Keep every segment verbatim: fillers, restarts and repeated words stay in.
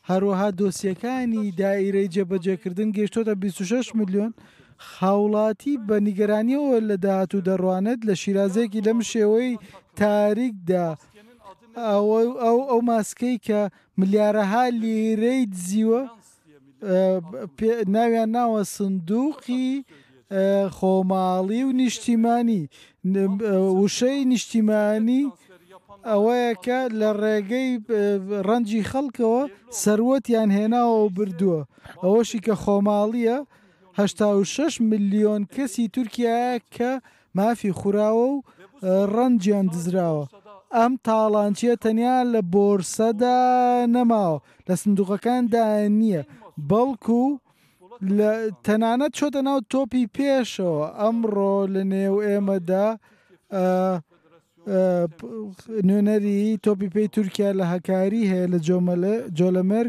هەروەها دۆسیەکانی دائیرەی جێبەجێکردن گەیشتۆتە بیست و شەش ملیۆن. خاوڵاتی بە نیگەرانیەوە لە داهاتوو دەڕوانێت لە شیرازێکی لەم شێوەی تاریکدا ئەو ئەو ماسکەی کە ملیارەها لیرەی دزیوە ناویان ناوە سندووقی خۆماڵی و نیشتیمانی. وشەی نیشتیمانی ئەوەیە کە لە ڕێگەی ڕەنجی خەڵکەوە سەروەتیان هێناوە و بردووە. ئەوەشی کە خۆماڵیە هەشتا و شەش ملیۆن کەسی تورکیایە کە مافی خوراوە و ڕەنجیان دزراوە. ئەم تاڵانچیە تەنیا لە بۆرسەدا نەماوە، لە سندوقەکاندا نییە، بەڵکو تەنانەت چۆتە ناو تۆپی پێشەوە. ئەمڕۆ لە نێو ئێمەدا نوێنەری تۆپی پێی تورکیا لە هەکاری هەیە لە جۆلەمەرگ.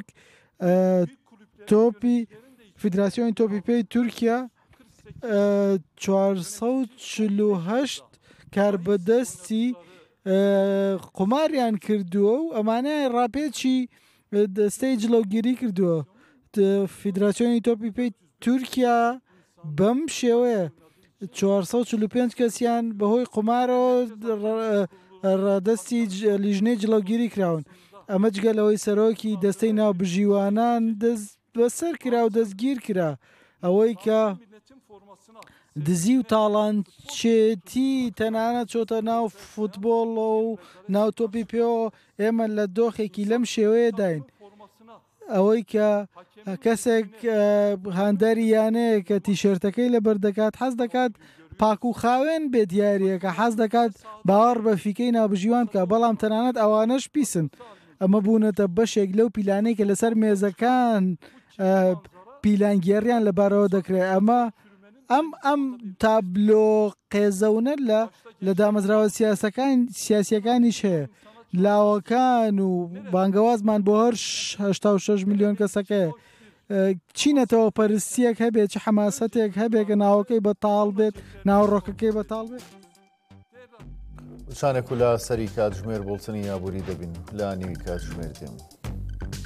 تۆپی فیدراسیۆنی تۆپی پێی تورکیا چوارسەد و چل و هەشت کاربەدەستی قماریان کردووە و ئەمانە ڕاپێچی دەستەی جلەوگیری کردووە. فیدراسیۆنی تۆپی پێی تورکیا بەم شێوەیە چوارسەد و چل و پێنج کەسیان بەهۆی قمارەوە ڕادەستی لیژنەی جلەوگیری کراون. ئەمە جگەلەوەی سەرۆکی دەستەی ناو بژیوانان دەست بەسەر کرا و دەستگیر کرا. ئەوەی کە دزی و تاڵانچێتی تەنانەت چۆتە ناو فوتبۆڵ و ناو تۆپی پێوە. ئێمە لە دۆخێکی لەم شێوەیە داین. ئەوەی کە کەسێک هانداری یانەیە کە تیشێرتەکەی لە بەردەکات حەز دەکات پاک و خاوێن بێت دیارە کە حەز دەکات باوەڕ بە فیکەی ناوبژیوان بکە، بەڵام تەنانەت ئەوانەش پیسن. ئەمە بوونەتە بەشێک لەو پیلانەی کە لەسەر مێزەکان پیلانگێڕیان لەبارەوە دەکرێت. ئەمە ئەم ئەم تابلۆ قێزەونە لە لە دامەزراوە سیاسیەکانیش هەیە. لاوەکان و بانگەوازمان بۆ هەر هەشتا و شەش ملیۆن کەسەکەیە. چینەتەوە پەرستیەک هەبێت، چ حەماسەتێک هەبێت کە ناوەکەی بەتاڵ بێت، ناوڕۆکەکەی بەتاڵ بێت. شانێک و لە سەری کاتژمێر بۆڵچنی یابووری دەبین لە نیوی کاتژمێر دێم.